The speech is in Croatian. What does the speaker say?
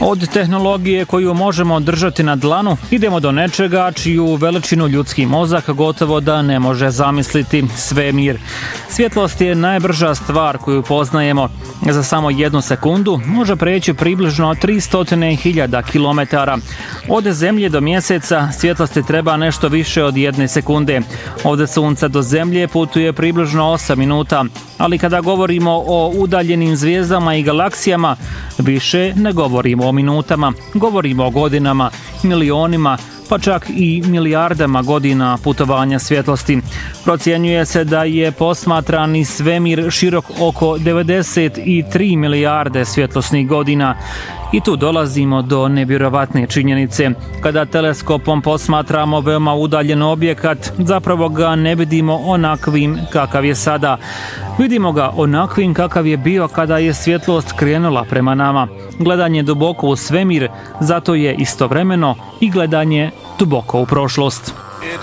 Od tehnologije koju možemo držati na dlanu, idemo do nečega čiju veličinu ljudski mozak gotovo da ne može zamisliti – svemir. Svjetlost je najbrža stvar koju poznajemo. Za samo 1 sekundu može preći približno 300.000 kilometara. Od Zemlje do Mjeseca svjetlosti treba nešto više od 1 sekunde. Od Sunca do Zemlje putuje približno 8 minuta. Ali kada govorimo o udaljenim zvijezdama i galaksijama, više ne govorimo o minutama, govorimo o godinama, milionima, pa čak i milijardama godina putovanja svjetlosti. Procjenjuje se da je posmatrani svemir širok oko 93 milijarde svjetlosnih godina. I tu dolazimo do nevjerovatne činjenice. Kada teleskopom posmatramo veoma udaljen objekat, zapravo ga ne vidimo onakvim kakav je sada. Vidimo ga onakvim kakav je bio kada je svjetlost krenula prema nama. Gledanje duboko u svemir, zato je istovremeno i gledanje duboko u prošlost.